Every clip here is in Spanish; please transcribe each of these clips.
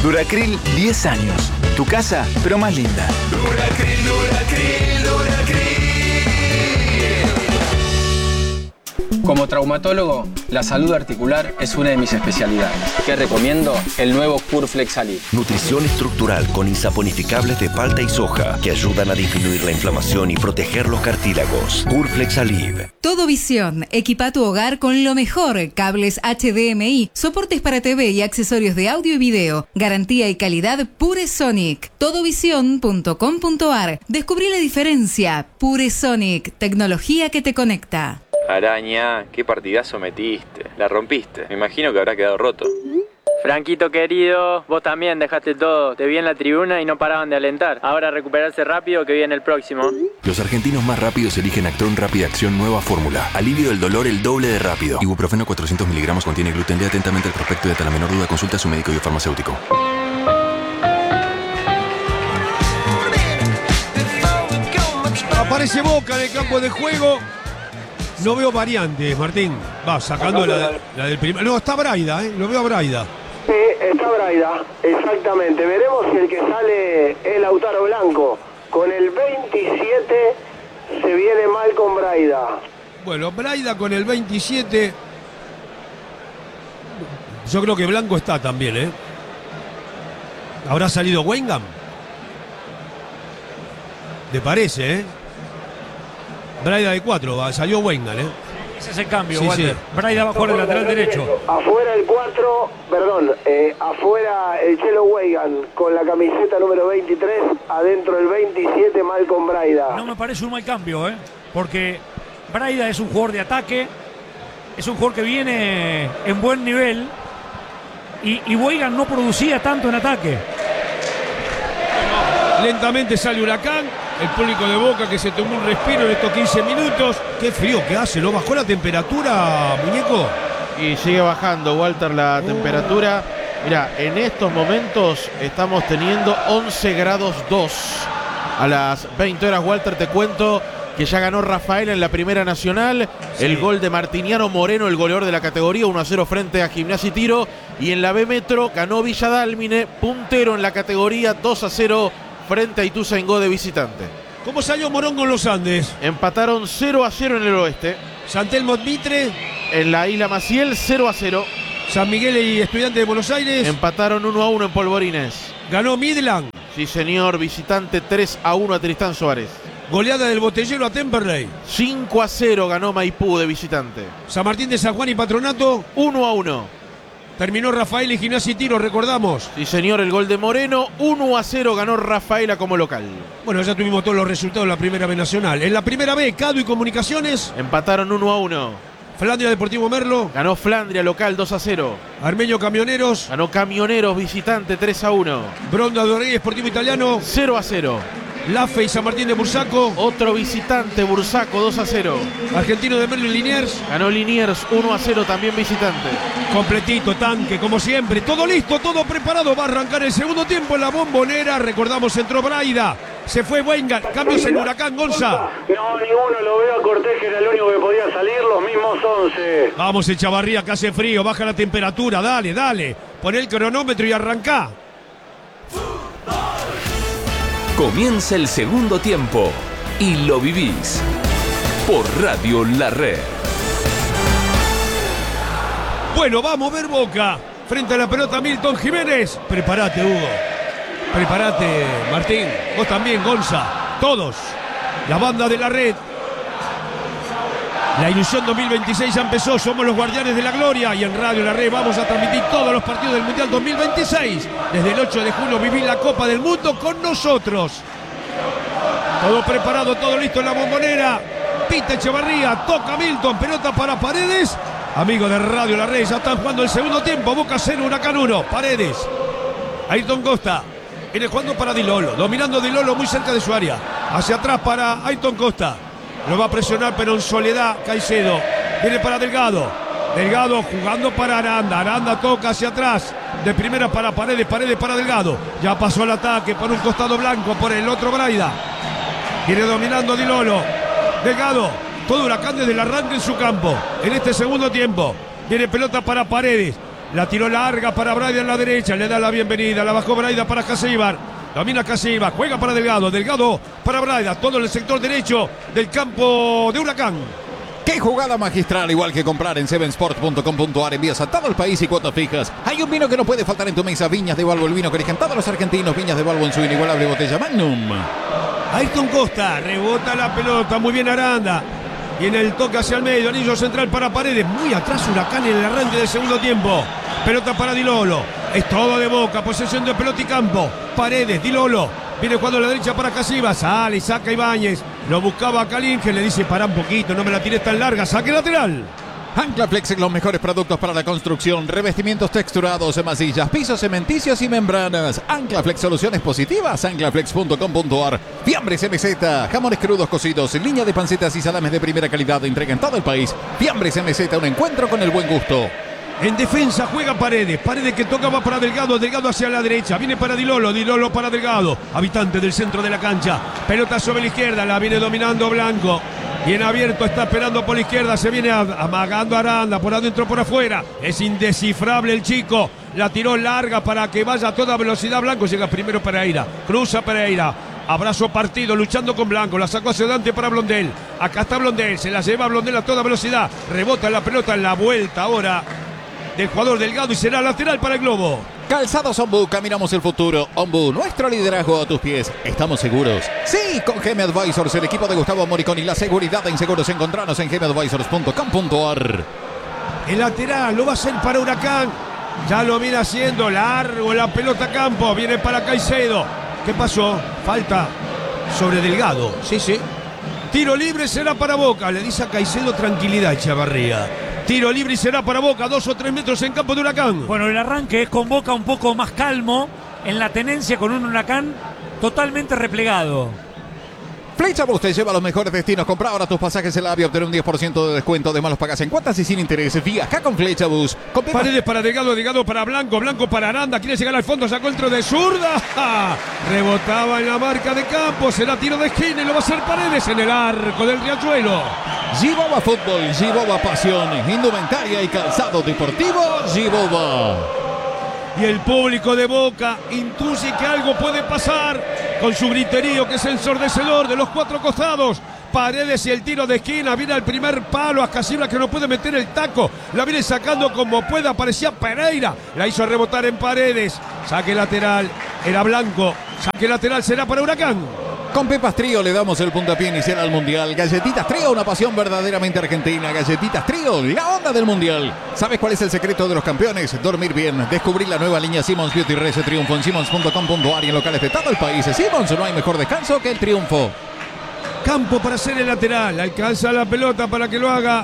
Duracril 10 años. Tu casa, pero más linda. Duracril, Duracril, Duracril. Como traumatólogo, la salud articular es una de mis especialidades. ¿Qué recomiendo? El nuevo Curflex Alive. Nutrición estructural con insaponificables de palta y soja que ayudan a disminuir la inflamación y proteger los cartílagos. Curflex Alive. Todo Visión. Equipa tu hogar con lo mejor. Cables HDMI, soportes para TV y accesorios de audio y video. Garantía y calidad Pure Sonic. Todovision.com.ar. Descubrí la diferencia. Pure Sonic. Tecnología que te conecta. Araña, qué partidazo metiste. La rompiste. Me imagino que habrá quedado roto. Franquito querido, vos también dejaste todo. Te vi en la tribuna y no paraban de alentar. Ahora recuperarse rápido que viene el próximo. Los argentinos más rápidos eligen Actron Rápida Acción Nueva Fórmula. Alivio del dolor el doble de rápido. Ibuprofeno 400 miligramos contiene gluten. Lea atentamente el prospecto y ante la menor duda consulta a su médico y farmacéutico. Aparece Boca en el campo de juego. No veo variantes, Martín. Va, sacando la del primer. No, está Braida, Lo veo a Braida. Sí, está Braida, exactamente. Veremos si el que sale es Lautaro Blanco. Con el 27 se viene mal con Braida. Bueno, Braida con el 27. Yo creo que Blanco está también, ¿Habrá salido Weingam? ¿Te parece, Braida de 4, salió Weingam, Ese es el cambio, sí, Walter. Sí. Braida va a jugar el lateral derecho. Afuera el 4, afuera el Chelo Weigand con la camiseta número 23, adentro el 27, Malcolm Braida. No me parece un mal cambio, porque Braida es un jugador de ataque, es un jugador que viene en buen nivel y Weigand no producía tanto en ataque. Lentamente sale Huracán. El público de Boca que se tomó un respiro en estos 15 minutos. Qué frío que hace, ¿no? ¿Bajó la temperatura, muñeco? Y sigue bajando, Walter, la temperatura. Mira, en estos momentos estamos teniendo 11 grados 2. A las 20 horas, Walter, te cuento que ya ganó Rafael en la Primera Nacional. Sí. El gol de Martiniano Moreno, el goleador de la categoría, 1-0 frente a Gimnasia y Tiro. Y en la B Metro ganó Villa Dálmine, puntero en la categoría, 2-0 frente a Ituzaingó de visitante. ¿Cómo salió Morón con los Andes? Empataron 0-0 en el oeste. San Telmo Mitre. En la Isla Maciel, 0-0. San Miguel y Estudiantes de Buenos Aires. Empataron 1-1 en Polvorines. Ganó Midland. Sí, señor, visitante 3-1 a Tristán Suárez. Goleada del Botellero a Temperley. 5-0 ganó Maipú de visitante. San Martín de San Juan y Patronato. 1-1. Terminó Rafael y Gimnasia y Tiro, recordamos. Sí, señor, el gol de Moreno. 1-0 ganó Rafaela como local. Bueno, ya tuvimos todos los resultados de la Primera B Nacional. En la Primera B, Cado y Comunicaciones. Empataron 1-1. Flandria Deportivo Merlo. Ganó Flandria local 2-0. Armeño Camioneros. Ganó Camioneros visitante 3-1. Bronda de Orrey Esportivo Italiano. 0-0. Lafe y San Martín de Bursaco. Otro visitante, Bursaco 2-0. Argentino de Merlo y Liniers. Ganó Liniers 1-0 también visitante. Completito, tanque, como siempre. Todo listo, todo preparado. Va a arrancar el segundo tiempo en la Bombonera. Recordamos, entró Braida. Se fue Weingart. Cambios en Huracán, Gonza. No, ninguno. Lo veo a Cortés, que era el único que podía salir. Los mismos 11. Vamos, Echavarría, que hace frío. Baja la temperatura. Dale, dale. Pon el cronómetro y arrancá. Comienza el segundo tiempo y lo vivís por Radio La Red. Bueno, vamos a ver Boca. Frente a la pelota Milton Jiménez. Prepárate, Hugo. Prepárate, Martín. Vos también, Gonza. Todos. La banda de La Red. La ilusión 2026 ya empezó. Somos los guardianes de la gloria. Y en Radio La Red vamos a transmitir todos los partidos del Mundial 2026. Desde el 8 de junio vivir la Copa del Mundo con nosotros. Todo preparado, todo listo en la Bombonera. Pita Echevarría, toca Milton, pelota para Paredes. Amigo de Radio La Red, ya están jugando el segundo tiempo. Boca 0, Huracán 1. Paredes. Ayrton Costa. Viene jugando para Di Lolo. Dominando Di Lolo muy cerca de su área. Hacia atrás para Ayrton Costa. Lo va a presionar, pero en soledad Caicedo. Viene para Delgado. Delgado jugando para Aranda. Aranda toca hacia atrás. De primera para Paredes. Paredes para Delgado. Ya pasó el ataque por un costado Blanco. Por el otro Braida. Viene dominando Di Lolo. Delgado. Todo Huracán desde el arranque en su campo. En este segundo tiempo. Viene pelota para Paredes. La tiró larga para Braida en la derecha. Le da la bienvenida. La bajó Braida para Caseibar. Domina Caseibar. Juega para Delgado. Delgado para Braida. Todo en el sector derecho del campo de Huracán. ¡Qué jugada magistral! Igual que comprar en sevensport.com.ar, envías a todo el país y cuotas fijas. Hay un vino que no puede faltar en tu mesa. Viñas de Balbo, el vino que eligen todos los argentinos. Viñas de Balbo en su inigualable botella Magnum. Ayrton Costa, rebota la pelota. Muy bien Aranda. Y en el toque hacia el medio, anillo central para Paredes. Muy atrás Huracán en el arranque del segundo tiempo. Pelota para Di Lolo. Es todo de Boca. Posesión de pelota y campo. Paredes, Di Lolo. Viene jugando a la derecha para Caseibar. Sale y saca Ibáñez. Lo buscaba a Kalinge. Le dice, pará un poquito, no me la tires tan larga. Saque lateral. Anclaflex, los mejores productos para la construcción. Revestimientos texturados, masillas, pisos cementicios y membranas. Anclaflex, soluciones positivas. Anclaflex.com.ar. Fiambres MZ, jamones crudos cocidos, línea de pancetas y salames de primera calidad. Entrega en todo el país. Fiambres MZ, un encuentro con el buen gusto. En defensa juega Paredes. Paredes que toca va para Delgado. Delgado hacia la derecha. Viene para Di Lolo. Di Lolo para Delgado. Habitante del centro de la cancha. Pelota sobre la izquierda. La viene dominando Blanco. Bien abierto. Está esperando por la izquierda. Se viene amagando Aranda. Por adentro, por afuera. Es indescifrable el chico. La tiró larga para que vaya a toda velocidad Blanco. Llega primero Pereira. Cruza Pereira. Abrazo partido, luchando con Blanco. La sacó hacia adelante para Blondel. Acá está Blondel. Se la lleva Blondel a toda velocidad. Rebota la pelota en la vuelta ahora del jugador Delgado y será lateral para el Globo. Calzados Ombu, caminamos el futuro. Ombu, nuestro liderazgo a tus pies. ¿Estamos seguros? Sí, con GM Advisors, el equipo de Gustavo Moriconi. La seguridad en seguros. Encontranos en gmadvisors.com.ar. El lateral lo va a hacer para Huracán. Ya lo viene haciendo. Largo la pelota a campo. Viene para Caicedo. ¿Qué pasó? Falta sobre Delgado. Sí. Tiro libre será para Boca. Le dice a Caicedo tranquilidad, Echevarría. Tiro libre y será para Boca, 2 o 3 metros en campo de Huracán. Bueno, el arranque es con Boca un poco más calmo, en la tenencia con un Huracán totalmente replegado. Flechabus te lleva a los mejores destinos. Compra ahora tus pasajes en la AVIA, obtener un 10% de descuento. Además los pagas en cuotas y sin interés. Viaja con Flechabus. Paredes para Delgado, Delgado para Blanco, Blanco para Aranda. Quiere llegar al fondo, sacó el tiro de zurda. Rebotaba en la marca de campo. Será tiro de esquina y lo va a hacer Paredes en el arco del Riachuelo. Giboba Fútbol, Giboba Pasión, indumentaria y calzado deportivo, Giboba. Y el público de Boca intuye que algo puede pasar con su griterío que es ensordecedor de los 4 costados. Paredes y el tiro de esquina, viene al primer palo a Casibra que no puede meter el taco, la viene sacando como puede, aparecía Pereira, la hizo rebotar en Paredes, saque lateral, era Blanco, saque lateral será para Huracán. Con Pepas Trío le damos el puntapié inicial al Mundial. Galletitas Trío, una pasión verdaderamente argentina. Galletitas Trío, la onda del Mundial. ¿Sabes cuál es el secreto de los campeones? Dormir bien. Descubrir la nueva línea Simmons Beauty Rese Triunfo en simmons.com.ar y en locales de todo el país. Simmons, no hay mejor descanso que el triunfo. Campo para hacer el lateral. Alcanza la pelota para que lo haga.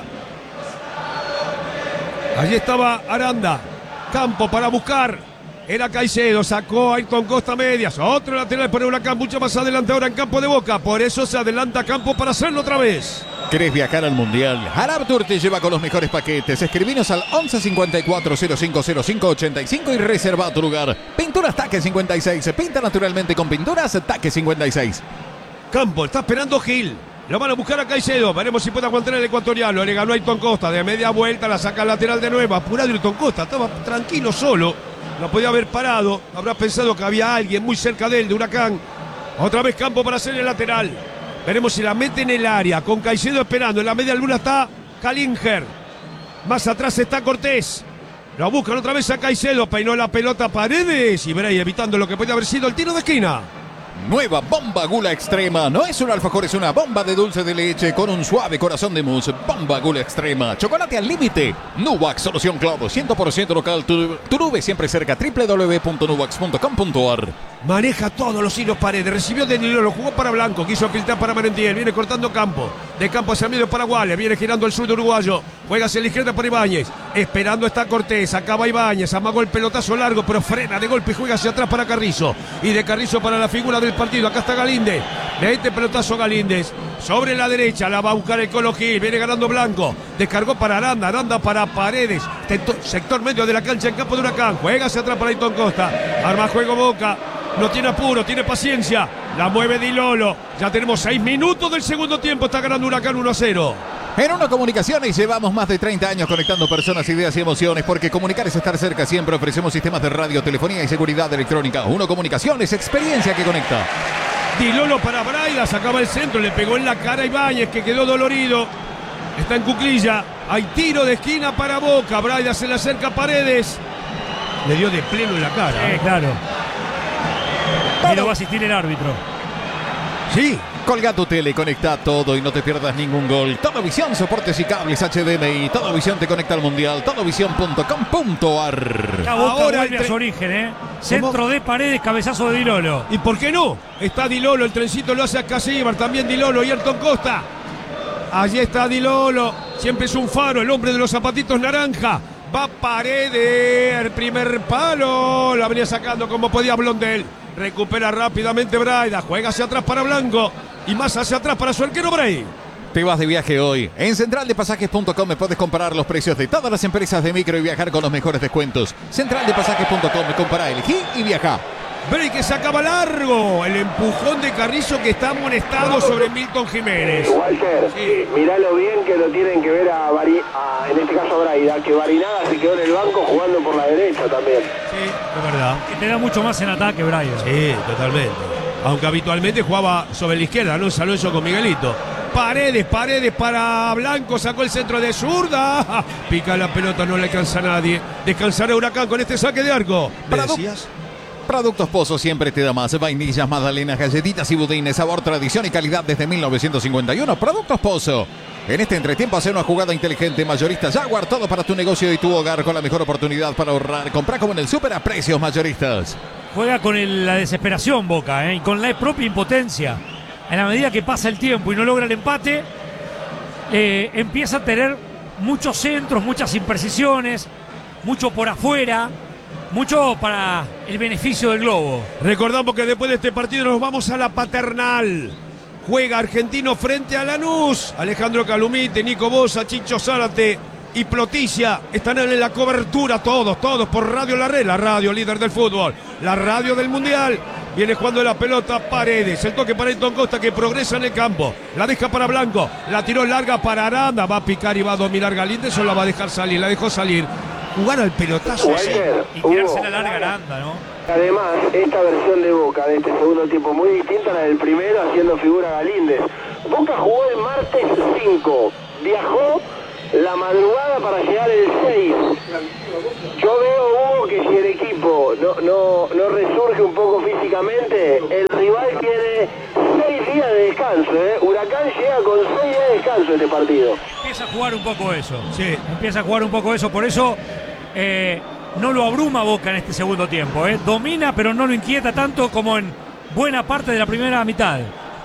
Allí estaba Aranda. Campo para buscar. Era Caicedo, sacó a Ayrton Costa medias. Otro lateral para Huracán, mucho más adelante ahora en campo de Boca. Por eso se adelanta Campo para hacerlo otra vez. ¿Querés viajar al Mundial? Arab Tour te lleva con los mejores paquetes. Escribinos al 11 54 05 05 85 y reserva tu lugar. Pinturas Taque 56. Pinta naturalmente con Pinturas Taque 56. Campo, está esperando Gil. Lo van a buscar a Caicedo. Veremos si puede aguantar el ecuatoriano. Le ganó a Ayrton Costa. De media vuelta la saca al lateral de nuevo. Apurado Ayrton Costa. Estaba tranquilo solo. No podía haber parado. Habrá pensado que había alguien muy cerca de él, de Huracán. Otra vez Campo para hacer el lateral. Veremos si la mete en el área. Con Caicedo esperando. En la media luna está Kalinger. Más atrás está Cortés. Lo buscan otra vez a Caicedo. Peinó la pelota Paredes. Y Bray evitando lo que puede haber sido el tiro de esquina. Nueva Bomba Gula Extrema. No es un alfajor, es una bomba de dulce de leche con un suave corazón de mousse. Bomba Gula Extrema. Chocolate al límite. Nubax Solución Club. 100% local. Tu nube siempre cerca. www.nubax.com.ar. Maneja todos los hilos Paredes. Recibió de Nilo. Lo jugó para Blanco. Quiso filtrar para Merentiel. Viene cortando campo. De campo hacia medio para Guale. Viene girando el sur de uruguayo. Juega hacia la izquierda para Ibáñez. Esperando está Cortés. Acaba Ibáñez. Amagó el pelotazo largo, pero frena de golpe y juega hacia atrás para Carrizo. Y de Carrizo para la figura del partido. Acá está Galíndez. Mete pelotazo Galíndez. Sobre la derecha la va a buscar el Colo Gil. Viene ganando Blanco. Descargó para Aranda. Aranda para Paredes. Sector medio de la cancha en campo de Huracán. Juega hacia atrás para Ayrton Costa. Arma juego Boca. No tiene apuro, tiene paciencia. La mueve Di Lolo. Ya tenemos 6 minutos del segundo tiempo. Está ganando Huracán 1-0. En Uno Comunicaciones llevamos más de 30 años conectando personas, ideas y emociones, porque comunicar es estar cerca. Siempre ofrecemos sistemas de radio, telefonía y seguridad electrónica. Uno Comunicaciones, experiencia que conecta. Di Lolo para Braida, sacaba el centro, le pegó en la cara a Ibáñez, que quedó dolorido. Está en cuclilla. Hay tiro de esquina para Boca. Braida se le acerca a Paredes. Le dio de pleno en la cara. Claro. Y no va a asistir el árbitro. Sí. Colga tu tele, conecta todo y no te pierdas ningún gol. Todovisión, soportes y cables HDMI. Todovisión te conecta al mundial. Todovisión.com.ar. Ahora vuelve a su origen, Centro de Paredes, cabezazo de Di Lolo. ¿Y por qué no? Está Di Lolo, el trencito lo hace a Casíbar, también Di Lolo y Ayrton Costa. Allí está Di Lolo, siempre es un faro, el hombre de los zapatitos naranja. Va Paredes, el primer palo, la venía sacando como podía Blondel. Recupera rápidamente Braida, juega hacia atrás para Blanco y más hacia atrás para su arquero Bray. Te vas de viaje hoy. En centraldepasajes.com puedes comparar los precios de todas las empresas de micro y viajar con los mejores descuentos. Centraldepasajes.com, compara, elegí y viaja. Bray que sacaba largo, el empujón de Carrizo que está amonestado sobre Milton Jiménez. Walter, miralo bien que lo tienen que ver en este caso a Braida, que Barinaga se quedó en el banco jugando por la derecha también. Sí, es verdad. Que te da mucho más en ataque, Braida. Sí, totalmente. Aunque habitualmente jugaba sobre la izquierda, ¿no? Salió eso con Miguelito. Paredes para Blanco, sacó el centro de zurda. Pica la pelota, no le alcanza a nadie. Descansará Huracán con este saque de arco. ¿Me decías? Productos Pozo siempre te da más. Vainillas, magdalenas, galletitas y budines. Sabor, tradición y calidad desde 1951. Productos Pozo. En este entretiempo hacer una jugada inteligente. Mayorista Jaguar. Todo para tu negocio y tu hogar con la mejor oportunidad para ahorrar. Comprá como en el súper a precios mayoristas. Juega con la desesperación Boca, y con la propia impotencia. En la medida que pasa el tiempo y no logra el empate, empieza a tener muchos centros, muchas imprecisiones, mucho por afuera. Mucho para el beneficio del globo. Recordamos que después de este partido nos vamos a la Paternal. Juega Argentino frente a Lanús. Alejandro Calumite, Nico Bosa, Chicho Zárate y Ploticia están en la cobertura. Todos por Radio La Red, la radio líder del fútbol, la radio del mundial. Viene jugando la pelota Paredes. El toque para Ayrton Costa que progresa en el campo. La deja para Blanco. La tiró larga para Aranda. Va a picar y va a dominar Galíndez o la va a dejar salir. La dejó salir. Jugar al pelotazo así. Y tirarse la larga Aranda, ¿no? Además, esta versión de Boca de este segundo tiempo muy distinta a la del primero, haciendo figura Galíndez. Boca jugó el martes 5, viajó la madrugada para llegar el 6. Yo veo, Hugo, que si el equipo no resurge un poco físicamente, el rival tiene 6 días de descanso. Huracán llega con 6 días de descanso este partido. Empieza a jugar un poco eso. Sí, empieza a jugar un poco eso. Por eso no lo abruma Boca en este segundo tiempo. Domina, pero no lo inquieta tanto como en buena parte de la primera mitad.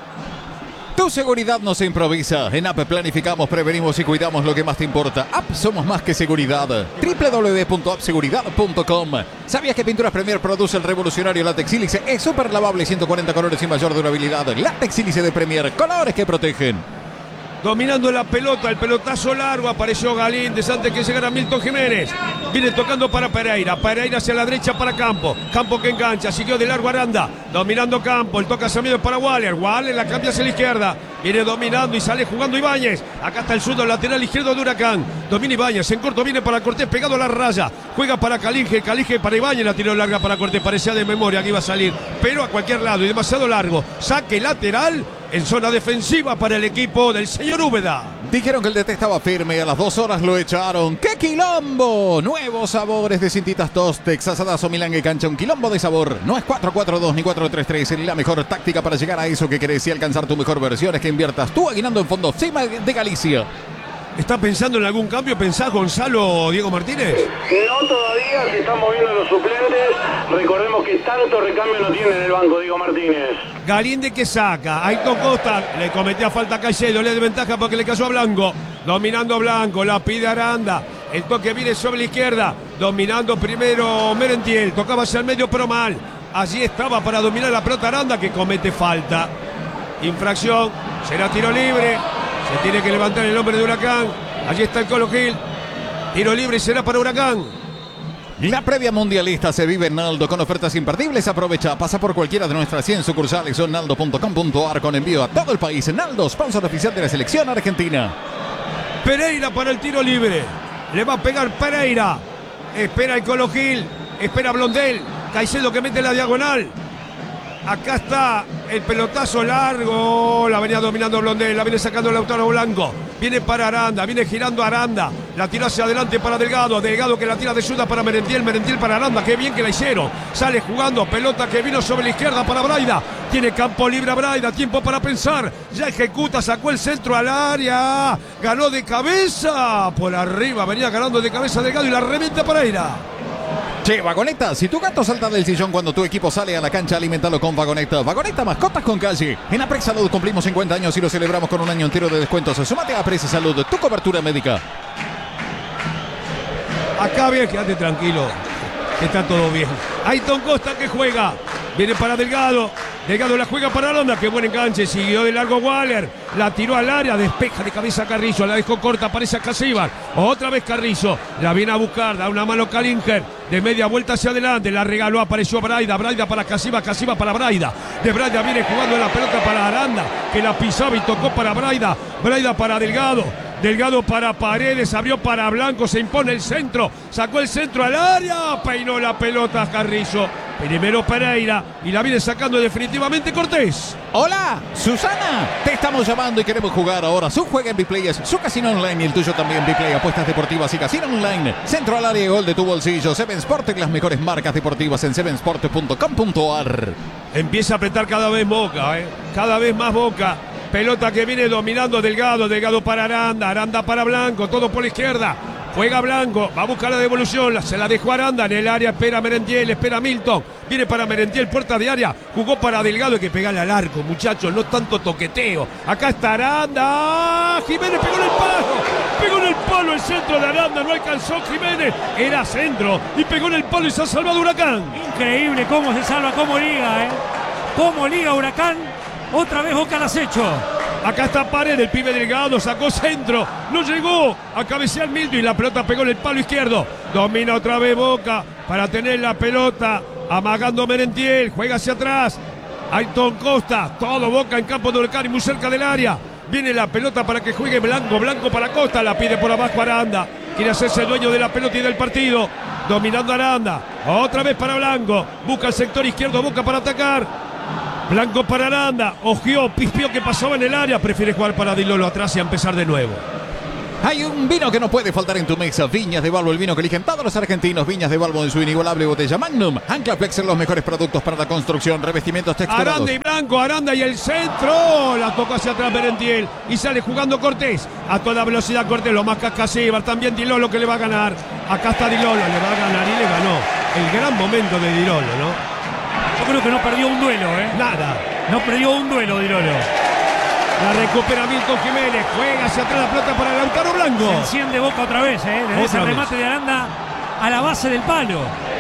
Tu seguridad no se improvisa. En App planificamos, prevenimos y cuidamos lo que más te importa. App somos más que seguridad. www.appseguridad.com. ¿Sabías que Pinturas Premier produce el revolucionario látex sílice? Es súper lavable, 140 colores y mayor durabilidad. Látex sílice de Premier, colores que protegen. Dominando la pelota, el pelotazo largo, apareció Galíndez antes que llegara Milton Jiménez. Viene tocando para Pereira, Pereira hacia la derecha para Campo, Campo que engancha, siguió de largo Aranda, dominando Campo, el toque hacia medio para Waller, Waller la cambia hacia la izquierda, viene dominando y sale jugando Ibáñez, acá está el zurdo lateral izquierdo de Huracán, domina Ibáñez, en corto viene para Cortés pegado a la raya, juega para Calige para Ibáñez, la tiró larga para Cortés, parecía de memoria que iba a salir, pero a cualquier lado y demasiado largo, saque lateral en zona defensiva para el equipo del señor Úbeda. Dijeron que el DT estaba firme y a las 2 horas lo echaron. ¡Qué quilombo! Nuevos sabores de cintitas Tostex, asadazo, milanga y cancha. Un quilombo de sabor. No es 4-4-2 ni 4-3-3. La mejor táctica para llegar a eso que querés y alcanzar tu mejor versión es que inviertas tú aguinando en Fondo CIMA de Galicia. ¿Está pensando en algún cambio? ¿Pensás, Gonzalo Diego Martínez? No todavía, se están moviendo los suplentes. Recordemos que tanto recambio no tiene en el banco Diego Martínez. Galíndez que saca, Ayrton Costa le cometía falta a Caicedo, le da ventaja porque le cayó a Blanco, dominando a Blanco, la pide Aranda, el toque viene sobre la izquierda, dominando primero Merentiel, tocaba hacia el medio pero mal, allí estaba para dominar la pelota Aranda que comete falta, infracción, será tiro libre, se tiene que levantar el hombre de Huracán, allí está el Colo Gil, tiro libre y será para Huracán. La previa mundialista se vive en Naldo con ofertas imperdibles. Aprovecha, pasa por cualquiera de nuestras 100 sucursales o naldo.com.ar con envío a todo el país. Naldo, sponsor oficial de la selección argentina. Pereira para el tiro libre. Le va a pegar Pereira. Espera el Colo Gil. Espera Blondel. Caicedo que mete la diagonal. Acá está el pelotazo largo. La venía dominando Blondel. La viene sacando Lautaro Blanco. Viene para Aranda. Viene girando Aranda. La tira hacia adelante para Delgado. Delgado que la tira de ayuda para Merentiel. Merentiel para Aranda. Qué bien que la hicieron. Sale jugando. Pelota que vino sobre la izquierda para Braida. Tiene campo libre a Braida. Tiempo para pensar. Ya ejecuta. Sacó el centro al área. Ganó de cabeza. Por arriba. Venía ganando de cabeza Delgado. Y la remete Pereira. Che, Vagoneta, si tu gato salta del sillón cuando tu equipo sale a la cancha, alimentalo con Vagoneta. Vagoneta, mascotas con calle. En Aprex Salud cumplimos 50 años y lo celebramos con un año entero de descuentos. Súmate a Aprex Salud, tu cobertura médica. Acá bien, quédate tranquilo. Está todo bien. Ayton Costa que juega. Viene para Delgado. Delgado la juega para Aranda. Qué buen enganche. Siguió de largo Waller. La tiró al área. Despeja de cabeza Carrizo. La dejó corta. Aparece acá Seibar. Otra vez Carrizo. La viene a buscar. Da una mano Kalinger. De media vuelta hacia adelante. La regaló. Apareció Braida. Braida para Casiva. Casiva para Braida. De Braida viene jugando la pelota para Aranda. Que la pisaba y tocó para Braida. Braida para Delgado. Delgado para Paredes, abrió para Blanco, se impone el centro, sacó el centro al área, peinó la pelota Carrizo. Primero Pereira y la viene sacando definitivamente Cortés. Hola, Susana, te estamos llamando y queremos jugar ahora. Su juega en Bplayers, su casino online y el tuyo también. Bplay, apuestas deportivas y casino online. Centro al área y gol de tu bolsillo. Seven Sport, las mejores marcas deportivas en sevensport.com.ar. Empieza a apretar cada vez Boca, cada vez más Boca. Pelota que viene dominando Delgado. Delgado para Aranda. Aranda para Blanco. Todo por la izquierda. Juega Blanco. Va a buscar la devolución. Se la dejó Aranda en el área. Espera Merentiel. Espera Milton. Viene para Merentiel. Puerta de área. Jugó para Delgado. Hay que pegarle al arco, muchachos. No tanto toqueteo. Acá está Aranda. Jiménez pegó en el palo. Pegó en el palo el centro de Aranda. No alcanzó Jiménez. Era centro. Y pegó en el palo y se ha salvado Huracán. Increíble cómo se salva, cómo liga, Cómo liga Huracán. Otra vez Boca al acecho. Acá está Paredes, el pibe Delgado, sacó centro, no llegó a cabecear Milton y la pelota pegó en el palo izquierdo. Domina otra vez Boca para tener la pelota, amagando Merentiel, juega hacia atrás. Ayton Costa, todo Boca en campo de Huracán y muy cerca del área. Viene la pelota para que juegue Blanco, Blanco para Costa, la pide por abajo Aranda. Quiere hacerse dueño de la pelota y del partido. Dominando Aranda, otra vez para Blanco, busca el sector izquierdo Boca para atacar. Blanco para Aranda, ojeó, pispió que pasaba en el área, prefiere jugar para Di Lolo atrás y a empezar de nuevo. Hay un vino que no puede faltar en tu mesa. Viñas de Balbo, el vino que eligen todos los argentinos. Viñas de Balbo en su inigualable botella Magnum. Anclaflex en los mejores productos para la construcción. Revestimientos texturados. Aranda y Blanco, Aranda y el centro. La tocó hacia atrás Merentiel. Y sale jugando Cortés. A toda velocidad Cortés, lo más Cascasíbar. También Di Lolo que le va a ganar. Acá está Di Lolo, le va a ganar y le ganó. El gran momento de Di Lolo, ¿no? Yo creo que no perdió un duelo, Nada. No perdió un duelo, Di Lolo. La recupera Milton Jiménez. Juega hacia atrás la pelota para Lautaro Blanco. Se enciende Boca otra vez, Desde ese remate de Aranda a la base del palo.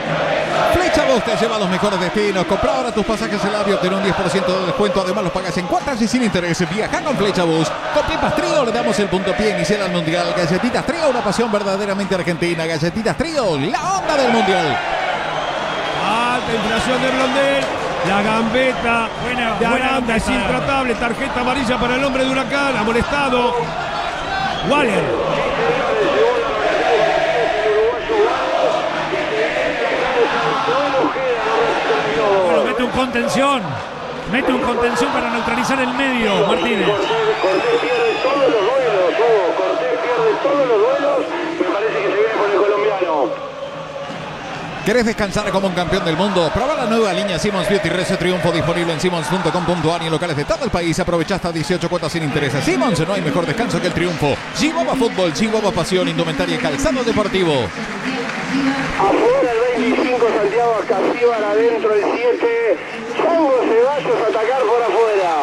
Flecha Vos te lleva a los mejores destinos. Compra ahora tus pasajes en Avio, ten un 10% de descuento. Además los pagas en cuotas y sin interés. Viaja con Flecha Vos. Con Pipas Trío le damos el puntapié inicial al Mundial. Galletitas Trío, una pasión verdaderamente argentina. Galletitas Trío, la onda del Mundial. Alta inflación de Blondel. La gambeta de Aranda es intratable. Tarjeta amarilla para el hombre de Huracán. Ha molestado Waller. Bueno, mete un contención. Mete un contención para neutralizar el medio, Martínez. Cortés pierde todos los duelos, Hugo. Cortés pierde todos los duelos. Me parece que se viene con el colombiano. ¿Querés descansar como un campeón del mundo? Proba la nueva línea Simmons Beauty Rezo Triunfo, disponible en simmons.com.ar y en locales de todo el país. Aprovecha hasta 18 cuotas sin intereses. Simmons, no hay mejor descanso que el triunfo. Chihuahua Fútbol, Chihuahua Pasión, indumentaria y calzado deportivo. Afuera el 25, Santiago Casíbar, adentro el 7. Chango Ceballos a atacar por afuera.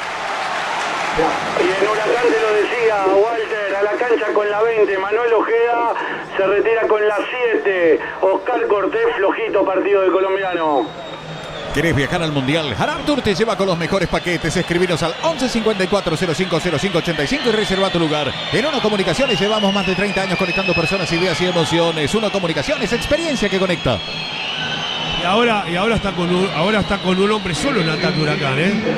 Y en Huracán te lo decía, Walter, a la cancha con la 20, Manuel Ojeda se retira con la 7, Oscar Cortés, flojito partido del colombiano. ¿Querés viajar al Mundial? Haram Tour te lleva con los mejores paquetes. Escribinos al 11 54 05 05 85 y reserva tu lugar. En Uno Comunicaciones llevamos más de 30 años conectando personas, ideas y emociones. Uno Comunicaciones, experiencia que conecta. Y ahora está con un hombre solo en ataque Huracán,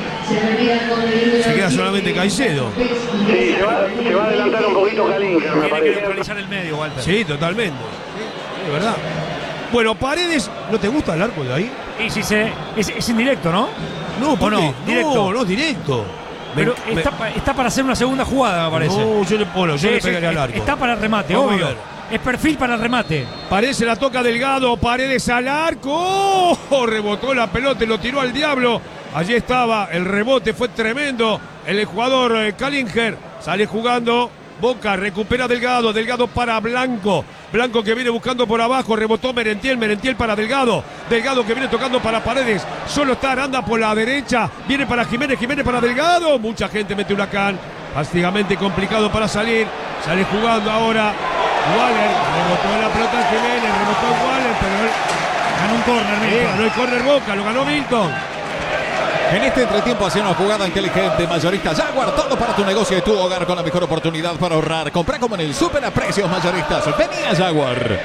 Se queda solamente Caicedo. Sí, se va a adelantar un poquito Kalinker, me parece. Tiene que neutralizar el medio, Walter. Sí, totalmente. Sí, de verdad. Bueno, Paredes, ¿no te gusta el arco de ahí? Y si es indirecto, ¿no? No, ¿por qué? Directo. No, directo. Pero está para hacer una segunda jugada, me parece. No, yo le pegaría al arco. Está para el remate, Vamos obvio. a ver. Es perfil para el remate. Parece la toca Delgado, Paredes al arco. ¡Oh! Rebotó la pelota y lo tiró al diablo. Allí estaba, el rebote fue tremendo. El jugador Kalinker sale jugando. Boca recupera Delgado, Delgado para Blanco. Blanco que viene buscando por abajo, rebotó Merentiel para Delgado. Delgado que viene tocando para Paredes. Solo está Aranda por la derecha. Viene para Jiménez para Delgado. Mucha gente mete Huracán. Prácticamente complicado para salir. Sale jugando ahora Waller. Rebotó la pelota Jiménez, rebotó Waller, pero él ganó un córner. Ganó el córner Boca, lo ganó Milton. En este entretiempo hacia una jugada inteligente, mayorista Jaguar, todo para tu negocio y tu hogar con la mejor oportunidad para ahorrar. Comprá como en el super a precios mayoristas. Venía Jaguar.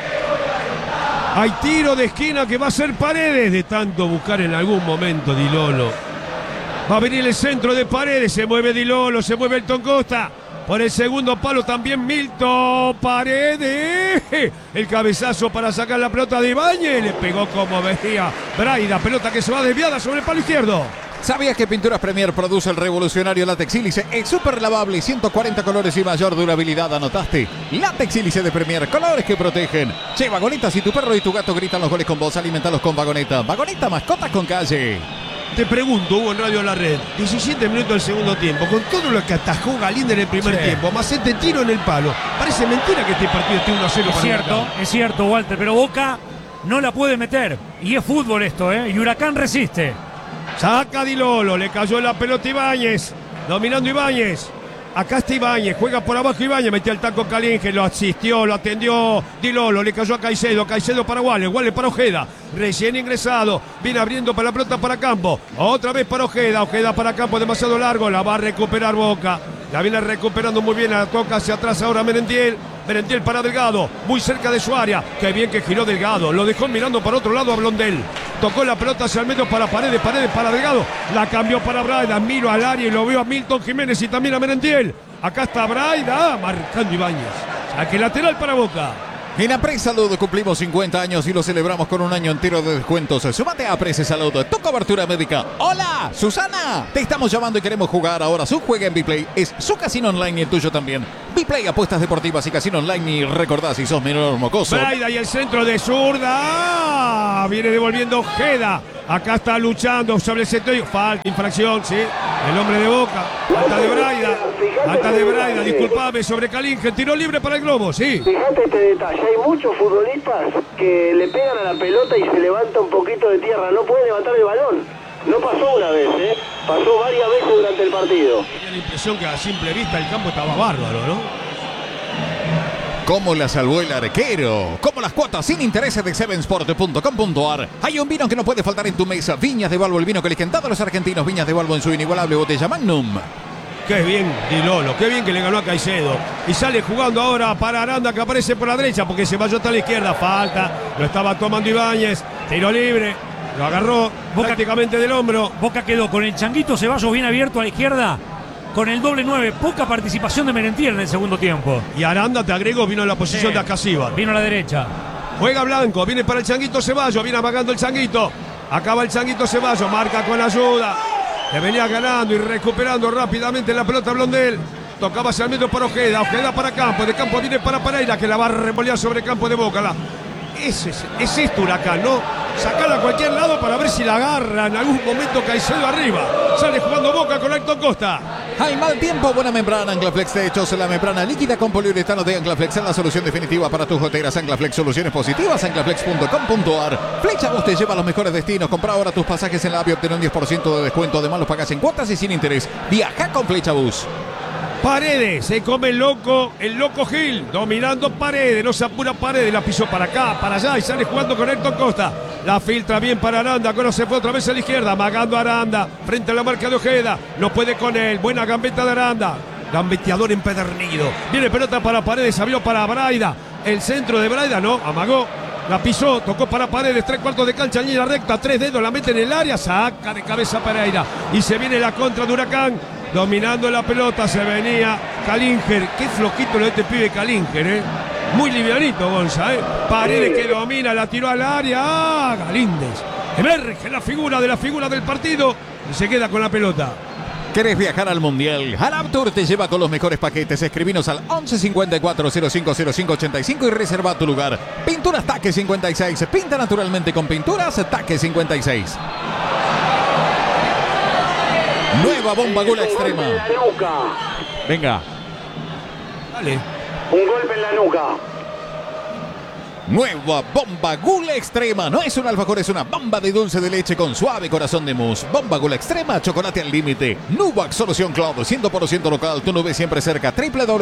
Hay tiro de esquina que va a ser Paredes de tanto buscar en algún momento Di Lolo. Va a venir el centro de Paredes, se mueve Di Lolo, se mueve Elton Costa. Por el segundo palo también Milton Paredes. El cabezazo para sacar la pelota de Ibáñez. Le pegó como veía Braida. Pelota que se va desviada sobre el palo izquierdo. ¿Sabías que Pinturas Premier produce el revolucionario látex sílice? Es súper lavable, 140 colores y mayor durabilidad. ¿Anotaste? Látex sílice de Premier, colores que protegen. Che, Vagoneta, si tu perro y tu gato gritan los goles con vos, alimentalos con Vagoneta. Vagoneta, mascotas con calle. Te pregunto, Hugo, en Radio La Red, 17 minutos del segundo tiempo, con todo lo que atajó Galíndez en el primer tiempo, más este tiro en el palo. Parece mentira que este partido esté 1-0 para Es cierto, Walter, pero Boca no la puede meter. Y es fútbol esto, Y Huracán resiste. Saca Di Lolo, le cayó la pelota Ibáñez, dominando Ibáñez. Acá está Ibáñez, juega por abajo Ibáñez, metió el taco Kalinker, lo asistió, lo atendió Di Lolo, le cayó a Caicedo, Caicedo para Waller, Waller para Ojeda, recién ingresado, viene abriendo para la pelota para Campo, otra vez para Ojeda, Ojeda para Campo, demasiado largo, la va a recuperar Boca, la viene recuperando muy bien, la toca hacia atrás ahora Merentiel para Delgado, muy cerca de su área, qué bien que giró Delgado, lo dejó mirando para otro lado a Blondel, tocó la pelota hacia el medio para Paredes para Delgado, la cambió para Braida, miro al área y lo veo a Milton Jiménez y también a Merentiel, acá está Braida, marcando Ibáñez, saque lateral para Boca. En Apres Salud cumplimos 50 años y lo celebramos con un año entero de descuentos. Sumate a Apres Salud, tu cobertura médica. ¡Hola, Susana! Te estamos llamando y queremos jugar ahora. Su juega en Biplay. Es su casino online y el tuyo también. Biplay, apuestas deportivas y casino online. Y recordá, si sos menor mocoso. Braida y el centro de zurda. Viene devolviendo Ojeda. Acá está luchando sobre el centro. Falta, infracción, sí. El hombre de Boca. Falta de Braida. Disculpame sobre Kalinker. Tiro libre para el Globo, sí. Fíjate este detalle. Hay muchos futbolistas que le pegan a la pelota y se levanta un poquito de tierra. No puede levantar el balón. No pasó una vez, pasó varias veces durante el partido. Tenía la impresión que a simple vista el campo estaba bárbaro, ¿no? ¿Cómo la salvó el arquero? Como las cuotas sin intereses de sevensport.com.ar. Hay un vino que no puede faltar en tu mesa. Viñas de Balbo, el vino que eligen todos los argentinos. Viñas de Balbo en su inigualable botella Magnum. Qué bien Di Lolo, qué bien que le ganó a Caicedo. Y sale jugando ahora para Aranda, que aparece por la derecha porque se vayó hasta la izquierda. Falta, lo estaba tomando Ibáñez. Tiro libre, lo agarró prácticamente del hombro. Boca quedó con el Changuito Ceballos bien abierto a la izquierda. Con el doble 9, poca participación de Merentiel en el segundo tiempo. Y Aranda, te agrego, vino a la posición de Acasíbar. Vino a la derecha. Juega Blanco, viene para el Changuito Ceballos, viene amagando el Changuito. Acaba el Changuito Ceballos, marca con ayuda. Le venía ganando y recuperando rápidamente la pelota Blondel. Tocaba hacia el medio para Ojeda, Ojeda para Campo, de Campo viene para Pereira, que la va a revolear sobre Campo de Boca. Es esto Huracán, ¿no? Sacarla a cualquier lado para ver si la agarra en algún momento Caicedo arriba. Sale jugando Boca con Elton Costa. Al mal tiempo, buena membrana. Anclaflex Techos, la membrana líquida con poliuretano de Anclaflex es la solución definitiva para tus goteras. Anclaflex, soluciones positivas, anclaflex.com.ar. Flecha Bus te lleva a los mejores destinos. Compra ahora tus pasajes en la app y obtén un 10% de descuento. Además los pagas en cuotas y sin interés. Viaja con Flecha Bus. Paredes, se come el loco Gil, dominando Paredes, no se apura Paredes, la pisó para acá, para allá y sale jugando con Elton Costa. La filtra bien para Aranda, Cono se fue otra vez a la izquierda, amagando a Aranda, frente a la marca de Ojeda, no puede con él, buena gambeta de Aranda, gambeteador empedernido. Viene pelota para Paredes, abrió para Braida, el centro de Braida, no, amagó, La pisó, tocó para Paredes, 3/4 de cancha, línea recta, 3 dedos, la mete en el área, saca de cabeza Pereira. Y se viene la contra de Huracán, dominando la pelota, se venía Calinger. Qué flojito lo de este pibe Calinger, Muy livianito, Gonza, Paredes que domina, la tiró al área. Galíndez. Emerge la figura del partido y se queda con la pelota. ¿Querés viajar al Mundial? Halab Tour te lleva con los mejores paquetes. Escribinos al 11 54 05 05 85 y reserva tu lugar. Pinturas Taque 56. Pinta naturalmente con Pinturas Taque 56. Nueva bomba Gula Extrema. En la nuca. Venga. Dale. Un golpe en la nuca. Nueva bomba Gula Extrema. No es un alfajor, es una bomba de dulce de leche con suave corazón de mousse. Bomba Gula Extrema, chocolate al límite. Nubax Solución Cloud, 100% local. Tu nube siempre cerca.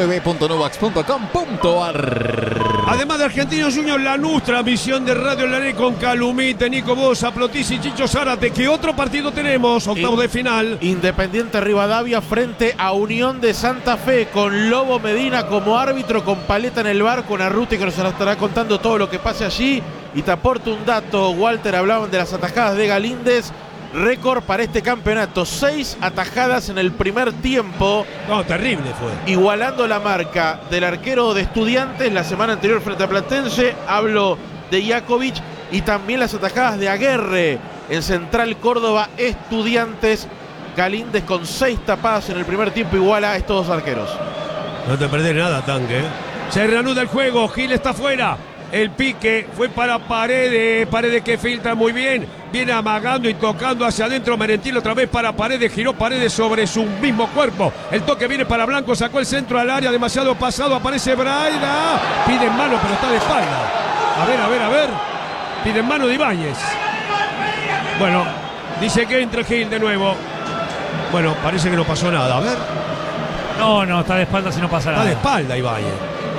www.nubax.com.ar. Además de Argentinos Juniors, la nuestra misión de Radio La Red con Calumite, Nico Bosa, Plotis y Chicho Zárate. ¿Qué otro partido tenemos? Octavos de final. Independiente Rivadavia frente a Unión de Santa Fe, con Lobo Medina como árbitro, con Paleta en el bar, con Arruti que nos estará contando todo lo que pase allí. Y te aporto un dato, Walter, hablaban de las atajadas de Galíndez. Récord para este campeonato, 6 atajadas en el primer tiempo. No, terrible fue. Igualando la marca del arquero de Estudiantes la semana anterior frente a Platense. Hablo de Jakovic. Y también las atajadas de Aguerre en Central Córdoba Estudiantes. Galíndez con 6 tapadas en el primer tiempo, iguala a estos dos arqueros. No te perdés nada, Tanque. Se reanuda el juego, Gil está fuera. El pique fue para Paredes. Paredes que filtra muy bien. Viene amagando y tocando hacia adentro. Merentiel otra vez para Paredes. Giró Paredes sobre su mismo cuerpo. El toque viene para Blanco. Sacó el centro al área. Demasiado pasado. Aparece Braida. Pide en mano, pero está de espalda. A ver. Pide en mano de Ibáñez. Bueno, dice que entra Gil de nuevo. Bueno, parece que no pasó nada. A ver. No, está de espalda si no pasa nada. Está de espalda Ibáñez.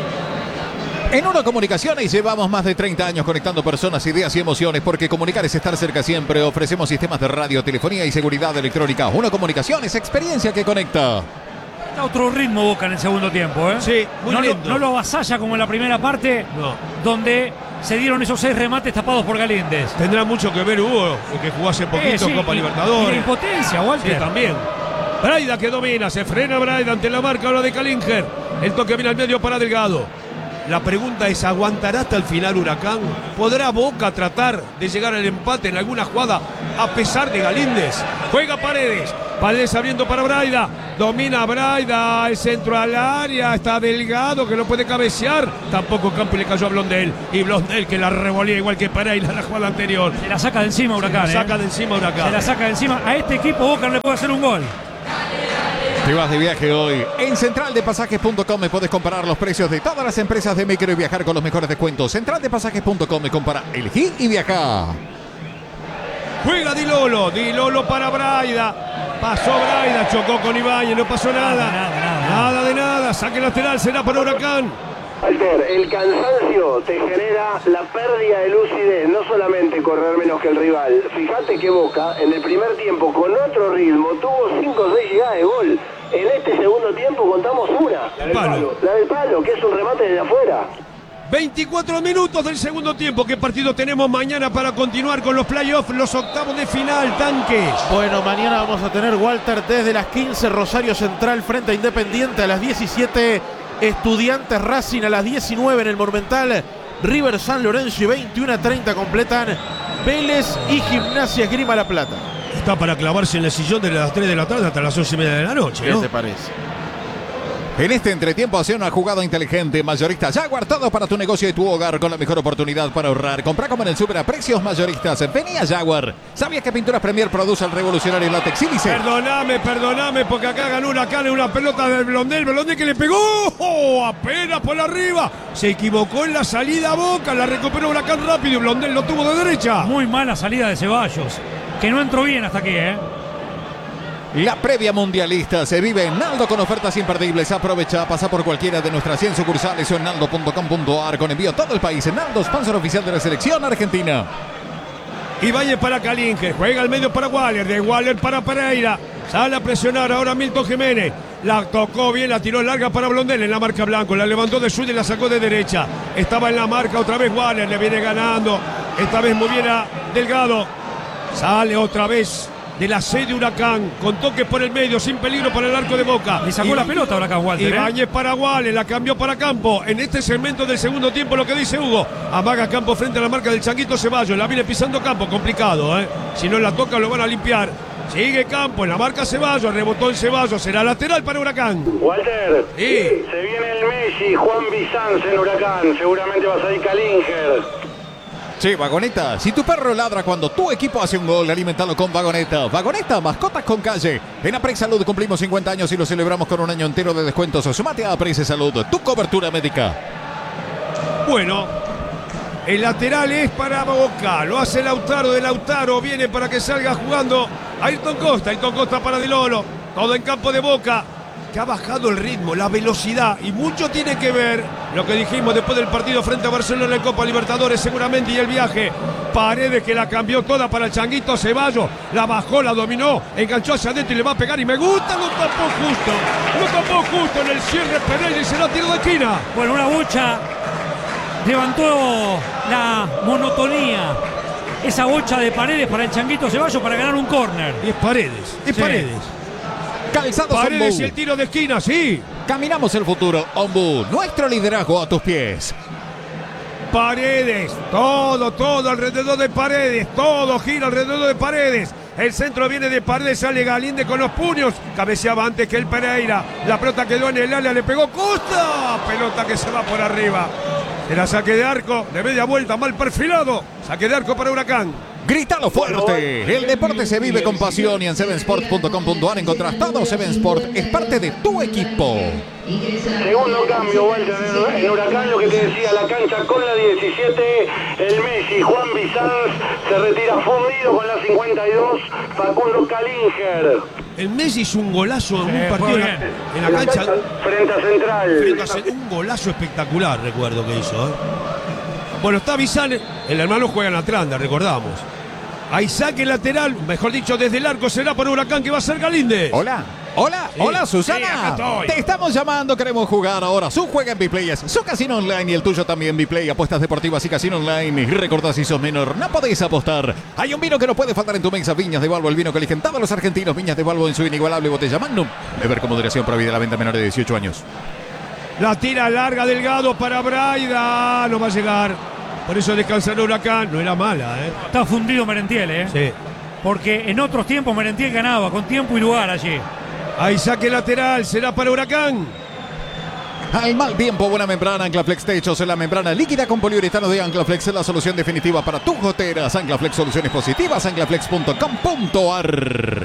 En Uno Comunicaciones llevamos más de 30 años conectando personas, ideas y emociones, porque comunicar es estar cerca siempre. Ofrecemos sistemas de radio, telefonía y seguridad electrónica. Uno Comunicaciones, experiencia que conecta. Está otro ritmo Boca en el segundo tiempo, Sí, muy lindo. No lo avasalla como en la primera parte, donde se dieron esos 6 remates tapados por Galíndez. Tendrá mucho que ver Hugo, que jugó hace poquito en Copa Libertadores. Y la impotencia, Walter. Sí, también. Braida que domina, se frena Braida ante la marca ahora de Calinger. El toque viene al medio para Delgado. La pregunta es, ¿aguantará hasta el final Huracán? ¿Podrá Boca tratar de llegar al empate en alguna jugada a pesar de Galíndez? Juega Paredes. Paredes abriendo para Braida. Domina Braida. El centro al área. Está Delgado que no puede cabecear. Tampoco Campo le cayó a Blondel. Y Blondel que la revolía igual que Pereira en la jugada anterior. Se la saca de encima Huracán. Se la saca de encima Huracán. Se la saca de encima. A este equipo Boca no le puede hacer un gol. Te vas de viaje hoy. En centraldepasajes.com me puedes comparar los precios de todas las empresas de micro y viajar con los mejores descuentos. Centraldepasajes.com me compara, elegí y viaja. Juega Di Lolo para Braida. Pasó Braida, chocó con Ibáñez, no pasó nada. Nada de nada. Saque lateral, será para Huracán. Walter, el cansancio te genera la pérdida de lucidez, no solamente correr menos que el rival. Fíjate que Boca, en el primer tiempo, con otro ritmo, tuvo 5 o 6 llegadas de gol. En este segundo tiempo contamos una. La del palo, que es un remate desde afuera. 24 minutos del segundo tiempo. ¿Qué partido tenemos mañana para continuar con los playoffs, los octavos de final, Tanque? Bueno, mañana vamos a tener, Walter, desde las 15, Rosario Central frente a Independiente, a las 17, Estudiantes Racing, a las 19 en el Monumental, River San Lorenzo, y 21:30 completan Vélez y Gimnasia Esgrima La Plata. Está para clavarse en el sillón de las 3 de la tarde hasta las 11:30 de la noche, ¿no? ¿Qué te parece? En este entretiempo, hace una jugada inteligente. Mayorista Jaguar, todo para tu negocio y tu hogar con la mejor oportunidad para ahorrar. Comprá como en el super a precios mayoristas. Vení a Jaguar. ¿Sabías que Pinturas Premier produce el revolucionario látex sílice? Perdóname, porque acá ganó Huracán en una pelota del Blondel que le pegó apenas por arriba. Se equivocó en la salida a Boca, la recuperó Huracán rápido y Blondel lo tuvo de derecha. Muy mala salida de Ceballos, que no entró bien hasta aquí, La previa mundialista se vive en Naldo con ofertas imperdibles. Aprovecha, pasa por cualquiera de nuestras 100 sucursales o en naldo.com.ar con envío a todo el país. Naldo, sponsor oficial de la selección argentina. Ibáñez para Calinger, juega al medio para Waller, de Waller para Pereira. Sale a presionar ahora Milton Jiménez. La tocó bien, la tiró larga para Blondel en la marca blanco. La levantó de suya y la sacó de derecha. Estaba en la marca otra vez Waller, le viene ganando. Esta vez muy bien a Delgado. Sale otra vez de la C de Huracán, con toques por el medio, sin peligro para el arco de Boca. Le sacó la pelota ahora acá Walter. Ibáñez para Waller, la cambió para Campo. En este segmento del segundo tiempo, lo que dice Hugo. Amaga Campo frente a la marca del Changuito Ceballos. La viene pisando Campo, complicado, ¿eh? Si no la toca, lo van a limpiar. Sigue Campo en la marca Ceballos, rebotó en Ceballos, será lateral para Huracán. Walter, sí. Se viene el Messi, Juan Bizanz en Huracán. Seguramente va a salir Kalinger. Sí, Vagoneta, si tu perro ladra cuando tu equipo hace un gol, alimentalo con Vagoneta. Vagoneta, mascotas con calle. En Aprex Salud cumplimos 50 años y lo celebramos con un año entero de descuentos. Sumate a Aprex Salud, tu cobertura médica. Bueno, el lateral es para Boca. Lo hace Lautaro, de Lautaro viene para que salga jugando Ayrton Costa. Ayrton Costa para Di Lolo. Todo en campo de Boca, que ha bajado el ritmo, la velocidad, y mucho tiene que ver lo que dijimos después del partido frente a Barcelona en Copa Libertadores seguramente, y el viaje. Paredes, que la cambió toda para el Changuito Ceballos, la bajó, la dominó, enganchó hacia adentro y le va a pegar, y me gusta, lo tapó justo en el cierre Pereira y se la tiró de esquina. Bueno, una bocha levantó la monotonía, esa bocha de Paredes para el Changuito Ceballos para ganar un córner. Y es Paredes, sí. Paredes. Calzados Paredes Ombu. Y el tiro de esquina, sí. Caminamos el futuro, Ombu. Nuestro liderazgo a tus pies. Paredes, todo alrededor de Paredes, todo gira alrededor de Paredes. El centro viene de Paredes, sale Galíndez con los puños, cabeceaba antes que el Pereira. La pelota quedó en el área, le pegó Costa. Pelota que se va por arriba. Era saque de arco, de media vuelta, mal perfilado. Saque de arco para Huracán. ¡Grítalo fuerte! El deporte se vive con pasión y en sevensport.com.ar encontrás todo. Seven Sport es parte de tu equipo. Segundo cambio, Walter, en Huracán, lo que te decía, la cancha con la 17, el Messi, Juan Bizanz, se retira fundido con la 52, Facundo Kalinger. El Messi hizo un golazo en un partido en la cancha. Frente a Central. Un golazo espectacular, recuerdo que hizo, ¿eh? Bueno, está Bizanz, el hermano juega en Atlanta, recordamos. Hay saque lateral, mejor dicho, desde el arco será para Huracán, que va a ser Galíndez. Hola, Susana. Sí, te estamos llamando, queremos jugar ahora. Su juega en Bplayers, su casino online y el tuyo también. Bplay, apuestas deportivas y casino online. Y recordá, si sos menor, no podéis apostar. Hay un vino que no puede faltar en tu mesa. Viñas de Balbo, el vino que eligen todos los argentinos. Viñas de Balbo en su inigualable botella Magnum. Beber con moderación, prohibida la venta a menor de 18 años. La tira larga, Delgado para Braida. No va a llegar. Por eso descansa el Huracán. No era mala, ¿eh? Está fundido Merentiel, ¿eh? Sí. Porque en otros tiempos Merentiel ganaba con tiempo y lugar allí. Hay saque lateral, será para Huracán. Al mal tiempo, buena membrana. Anclaflex Techos, la membrana líquida con poliuretano de Anclaflex es la solución definitiva para tus goteras. Anclaflex, soluciones positivas. Anclaflex.com.ar.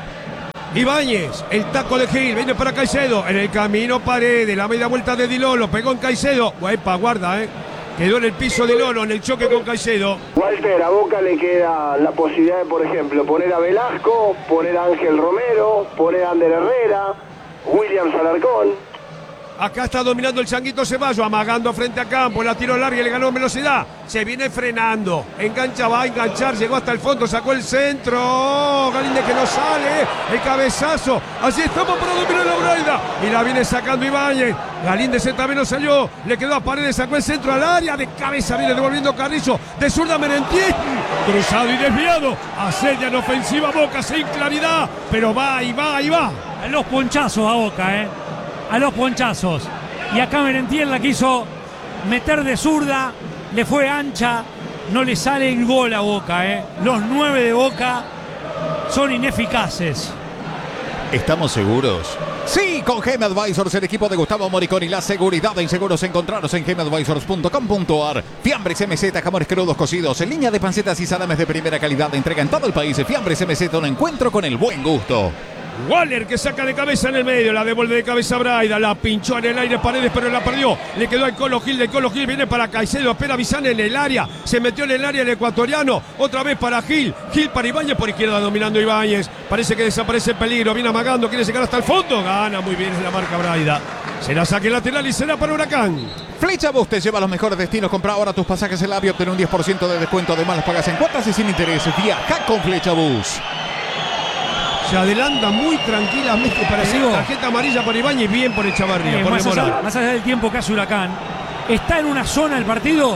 Ibáñez, el taco de Gil, viene para Caicedo. En el camino Paredes, la media vuelta de Di Lolo, pegó en Caicedo. Guaypa, guarda, quedó en el piso Di Lolo en el choque con Caicedo. Walter, a Boca le queda la posibilidad de, por ejemplo, poner a Velasco, poner a Ángel Romero, poner a Ander Herrera, Williams Alarcón. Acá está dominando el Changuito Ceballos, amagando frente a Campo, la tiró larga y le ganó en velocidad. Se viene frenando, engancha, va a enganchar, llegó hasta el fondo, sacó el centro. Galíndez que no sale, el cabezazo. Así estamos para dominar la Braida. Y la viene sacando Ibáñez. Galíndez también no salió, le quedó a Paredes, sacó el centro al área. De cabeza viene devolviendo Carrizo, de zurda Merentiel. Cruzado y desviado. Asedia en ofensiva Boca, sin claridad, pero va y va y va. A los ponchazos a Boca, a los ponchazos. Y acá Merentiel la quiso meter de zurda, le fue ancha, no le sale el gol a Boca, Los 9 de Boca son ineficaces. ¿Estamos seguros? Sí, con GM Advisors, el equipo de Gustavo Moriconi, la seguridad en seguros encontraros en gmadvisors.com.ar. Fiambres MZ, jamones crudos cocidos, en línea de pancetas y salames de primera calidad, entrega en todo el país. Fiambres MZ, un encuentro con el buen gusto. Waller que saca de cabeza en el medio, la devuelve de cabeza a Braida, la pinchó en el aire Paredes, pero la perdió, le quedó al Colo Gil, de Colo Gil viene para Caicedo, espera Bizanz en el área, se metió en el área el ecuatoriano, otra vez para Gil, Gil para Ibáñez, por izquierda dominando Ibáñez, parece que desaparece el peligro, viene amagando, quiere llegar hasta el fondo, gana muy bien en la marca Braida, será saque lateral y será para Huracán. Flecha Bus te lleva a los mejores destinos. Compra ahora tus pasajes en la AVI, obtener un 10% de descuento, además las pagas en cuotas y sin interés. Viaja con Flecha Bus. Se adelanta muy tranquilamente para hacer tarjeta amarilla por Ibáñez, bien por Echavarría. Más allá del tiempo que hace Huracán, está en una zona el partido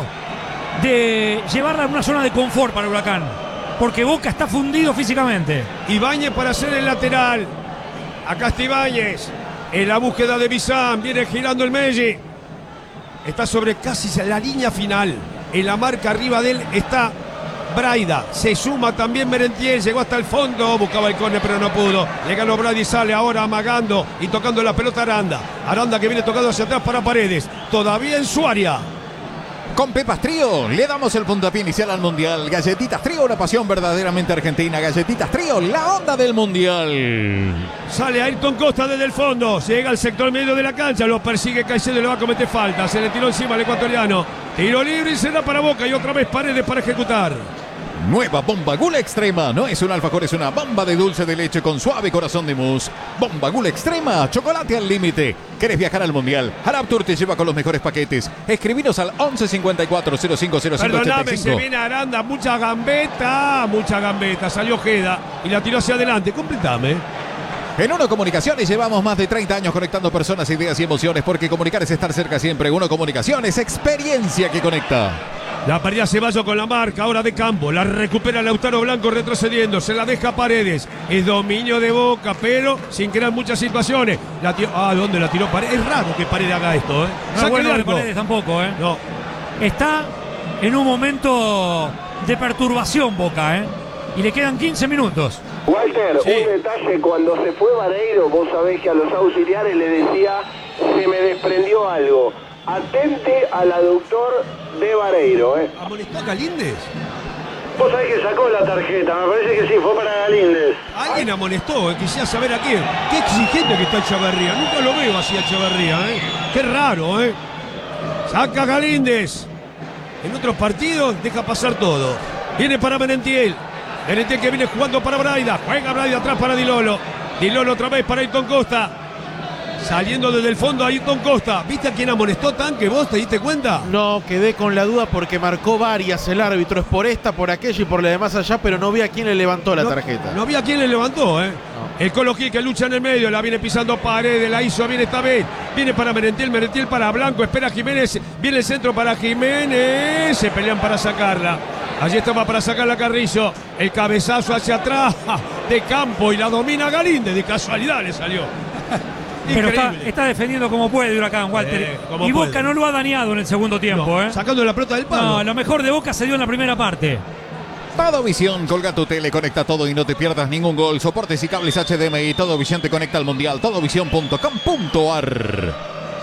de llevarla a una zona de confort para Huracán, porque Boca está fundido físicamente. Ibáñez para hacer el lateral. Acá está Ibáñez en la búsqueda de Bizán, viene girando el Melli. Está sobre casi la línea final. En la marca arriba de él está Braida. Se suma también Merentiel, llegó hasta el fondo, buscaba el córner pero no pudo. Le ganó Braida y sale ahora amagando y tocando la pelota Aranda. Aranda que viene tocando hacia atrás para Paredes. Todavía en su área. Con Pepas Trío le damos el puntapié inicial al Mundial. Galletitas Trío, una pasión verdaderamente argentina. Galletitas Trío, la onda del Mundial. Sale Ayrton Costa desde el fondo. Llega al sector medio de la cancha. Lo persigue Caicedo y le va a cometer falta. Se le tiró encima al ecuatoriano. Tiro libre y se da para Boca. Y otra vez Paredes para ejecutar. Nueva bomba Gula Extrema. No es un alfajor, es una bomba de dulce de leche con suave corazón de mousse. Bomba Gula Extrema, chocolate al límite. ¿Querés viajar al Mundial? Araptour te lleva con los mejores paquetes. Escribinos al 11 54 05 05 Perdóname, 85. se viene Aranda, mucha gambeta. Salió Ojeda y la tiró hacia adelante. Completame. En Uno Comunicaciones llevamos más de 30 años conectando personas, ideas y emociones, porque comunicar es estar cerca siempre. Uno Comunicaciones, experiencia que conecta. La perdía Ceballos con la marca, ahora de campo. La recupera Lautaro Blanco retrocediendo. Se la deja Paredes. Es dominio de Boca, pero sin crear muchas situaciones. ¿Dónde la tiró Paredes? Es raro que Paredes haga esto, ¿eh? No es bueno de Paredes tampoco, ¿eh? No. Está en un momento de perturbación Boca, ¿eh? Y le quedan 15 minutos. Walter, sí. Un detalle, cuando se fue Vareiro, vos sabés que a los auxiliares le decía, se me desprendió algo. Atente al aductor de Vareiro, ¿eh? ¿Amonestó a Galíndez? Vos sabés que sacó la tarjeta, me parece que sí, fue para Galíndez. Alguien amonestó, quisiera saber a quién. Qué exigente que está Echeverría, nunca lo veo así a Echeverría, ¿eh? Qué raro, ¿eh? Saca Galíndez. En otros partidos deja pasar todo. Viene para Merentiel. Merentiel que viene jugando para Braida. Juega Braida atrás para Dilolo. Dilolo otra vez para Ayrton Costa. Saliendo desde el fondo Ayrton Costa. ¿Viste a quién amonestó Tanque? ¿Vos te diste cuenta? No, quedé con la duda porque marcó varias el árbitro. Es por esta, por aquella y por la de más allá, pero no vi a quién le levantó la tarjeta. No vi a quién le levantó, ¿eh? No. El Colo Gil que lucha en el medio, la viene pisando Paredes, la hizo bien esta vez. Viene para Merentiel, Merentiel para Blanco, espera Jiménez, viene el centro para Jiménez. Se pelean para sacarla. Allí estaba para sacarla Carrizo. El cabezazo hacia atrás de campo y la domina Galíndez. De casualidad le salió. Pero está defendiendo como puede Huracán, Walter. Y Boca puede. No lo ha dañado en el segundo tiempo. No, sacando la pelota del palo. No, lo mejor de Boca se dio en la primera parte. Todovisión, colga tu tele, conecta todo y no te pierdas ningún gol. Soportes y cables HDMI, Todovisión te conecta al Mundial. Todovisión.com.ar.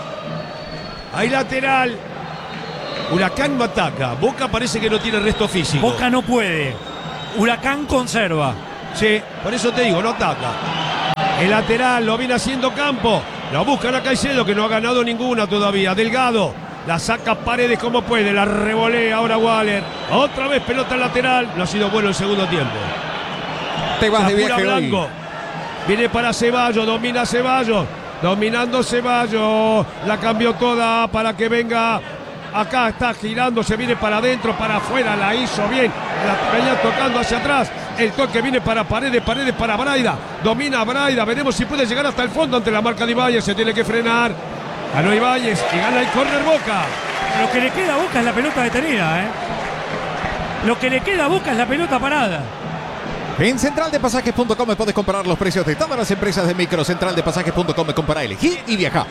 Hay lateral. Huracán no ataca. Boca parece que no tiene resto físico. Boca no puede. Huracán conserva. Sí, por eso te digo, no ataca. El lateral lo viene haciendo Campo. Lo buscan a Caicedo que no ha ganado ninguna todavía. Delgado. La saca Paredes como puede. La revolea ahora Waller. Otra vez pelota lateral. No ha sido bueno el segundo tiempo. Te vas de viaje Blanco. Hoy. Viene para Ceballos. Domina Ceballos. Dominando Ceballos. La cambió toda para que venga. Acá está girando. Se viene para adentro, para afuera. La hizo bien. La venía tocando hacia atrás. El toque viene para Paredes para Braida. Domina Braida. Veremos si puede llegar hasta el fondo ante la marca de Ibáñez. Se tiene que frenar. Ganó Ibáñez y gana el córner Boca. Lo que le queda a Boca es la pelota detenida, ¿eh? Lo que le queda a Boca es la pelota parada. En centraldepasajes.com puedes comparar los precios de todas las empresas de micro. Centraldepasajes.com, compara, elegí y viaja.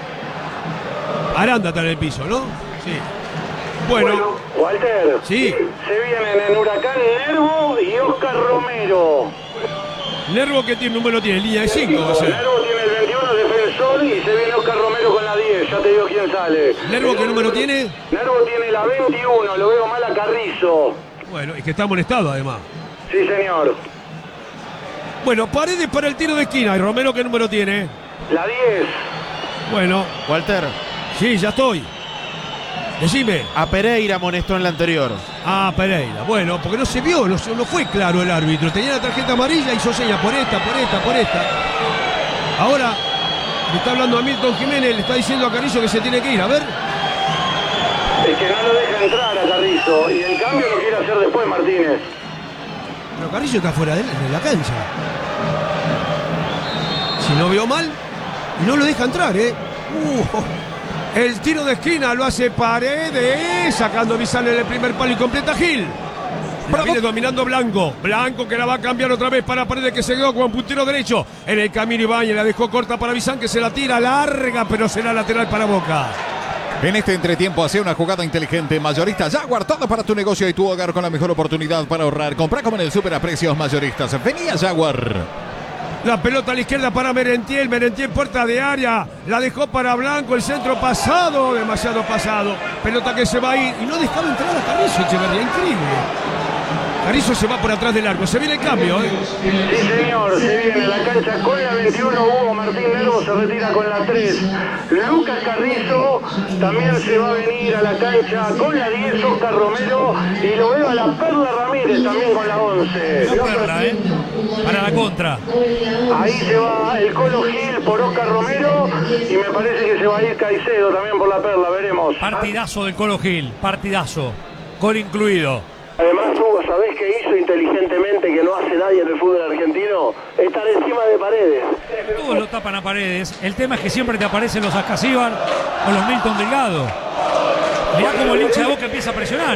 Aranda está en el piso, ¿no? Sí. Bueno, Walter. Sí. Se vienen en Huracán Nervo y Oscar Romero. Nervo, ¿qué número tiene? Línea de 5. Nervo tiene el 21, defensor, y se viene Oscar Romero con la 10. Ya te digo quién sale. ¿Nervo qué número tiene? Nervo tiene la 21, lo veo mal a Carrizo. Bueno, es que está amonestado además. Sí, señor. Bueno, Paredes para el tiro de esquina. ¿Y Romero qué número tiene? La 10. Bueno. Walter. Sí, ya estoy. Decime. A Pereira amonestó en la anterior. Ah, Pereira. Bueno, porque no se vio, no fue claro el árbitro. Tenía la tarjeta amarilla y hizo señas por esta. Ahora le está hablando a Milton Jiménez, le está diciendo a Carrizo que se tiene que ir. A ver. Es que no lo deja entrar a Carrizo y en cambio lo quiere hacer después Martínez. Pero Carrizo está fuera de la cancha. Si no veo mal, no lo deja entrar, el tiro de esquina lo hace Paredes, sacando Bizán en el primer palo y completa Gil. La viene dominando Blanco. Blanco que la va a cambiar otra vez para Paredes, que se quedó con puntero derecho. En el camino Ibáñez la dejó corta para Bizán, que se la tira larga, pero será lateral para Boca. En este entretiempo hace una jugada inteligente. Mayorista Jaguar, todo para tu negocio y tu hogar con la mejor oportunidad para ahorrar. Comprá como en el super a precios mayoristas. Venía Jaguar. La pelota a la izquierda para Merentiel. Merentiel, puerta de área. La dejó para Blanco. El centro pasado. Demasiado pasado. Pelota que se va a ir. Y no dejaba entrar a Carrizo, Echeverría. Increíble. Carrizo se va por atrás del arco. Se viene el cambio, Sí, señor. Se viene la cancha con la 21. Hugo Martín Nervo se retira con la 3. Lucas Carrizo también se va a venir a la cancha con la 10. Oscar Romero. Y lo veo a la Perla Ramírez también con la 11. La Perla, para la contra. Ahí se va el Colo Gil por Oscar Romero. Y me parece que se va a ir Caicedo también por la Perla. Veremos. Partidazo del Colo Gil. Partidazo. Gol incluido. Además, Hugo, ¿sabés qué hizo inteligentemente que no hace nadie en el fútbol argentino? Estar encima de Paredes. Todos lo tapan a Paredes. El tema es que siempre te aparecen los Ascasíbar o los Milton Delgado. Mirá cómo el hincha de Boca empieza a presionar,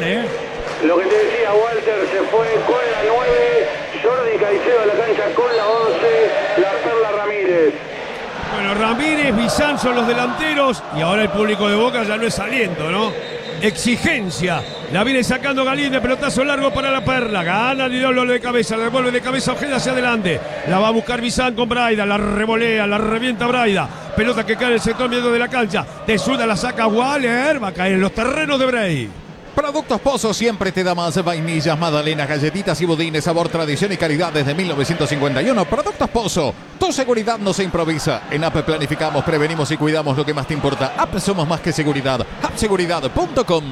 Lo que te decía, Walter se fue con la 9, Jordi Caicedo a la cancha con la 11, la Perla Ramírez. Bueno, Ramírez, Bizán son los delanteros y ahora el público de Boca ya no es aliento, ¿no? Exigencia. La viene sacando Galíndez, pelotazo largo para la Perla. Gana el ídolo de cabeza, la devuelve de cabeza Ojeda hacia adelante. La va a buscar Bizán con Braida, la revolea, la revienta Braida. Pelota que cae en el sector medio de la cancha. De zurda la saca Waller, va a caer en los terrenos de Bray. Productos Pozo siempre te da más. Vainillas, magdalenas, galletitas y budines, sabor, tradición y calidad desde 1951. Productos Pozo, tu seguridad no se improvisa. En APE planificamos, prevenimos y cuidamos lo que más te importa. APE somos más que seguridad. appseguridad.com.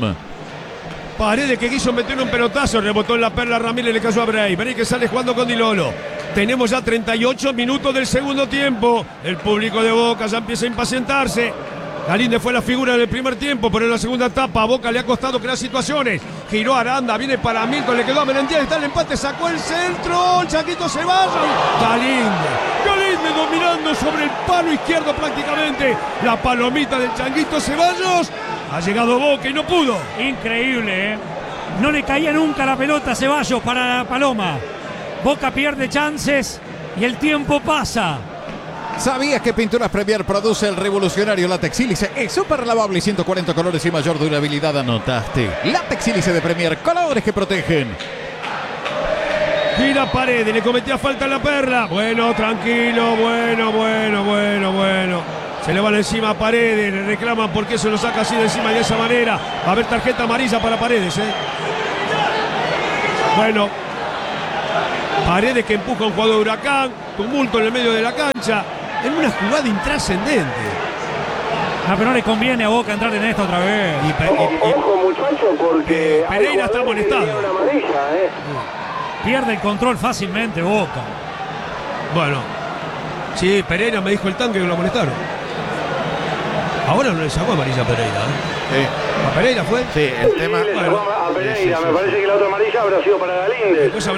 Paredes que quiso meter un pelotazo, rebotó en la Perla Ramírez, le cayó a Bray. Bray que sale jugando con Di Lolo. Tenemos ya 38 minutos del segundo tiempo. El público de Boca ya empieza a impacientarse. Galíndez fue la figura del primer tiempo, pero en la segunda etapa a Boca le ha costado crear situaciones. Giró Aranda, viene para Milton, le quedó a Merentiel, está el empate, sacó el centro, el Changuito Ceballos. Galíndez dominando sobre el palo izquierdo prácticamente. La palomita del Changuito Ceballos. Ha llegado Boca y no pudo. Increíble, No le caía nunca la pelota a Ceballos para la paloma. Boca pierde chances y el tiempo pasa. ¿Sabías que Pinturas Premier produce el revolucionario látex sílice? Es súper lavable y 140 colores y mayor durabilidad. Anotaste. Látex sílice de Premier, colores que protegen. Gira Paredes, le cometía falta a la Perla. Bueno, tranquilo, bueno. Se le van encima a Paredes, le reclaman por qué se lo saca así de encima y de esa manera. Va a haber tarjeta amarilla para Paredes, Bueno. Paredes que empuja a un jugador de Huracán. Tumulto en el medio de la cancha. En una jugada intrascendente. Pero no le conviene a Boca entrar en esto otra vez. Ojo, muchacho, porque Pereira está amonestado. Pierde el control fácilmente Boca. Bueno. Sí, Pereira me dijo el tanque que lo amonestaron. Ahora no le sacó amarilla a Pereira. ¿A Pereira fue? Sí, el tema. Sí, le sacó a Pereira. Me parece que la otra amarilla habrá sido para Galíndez.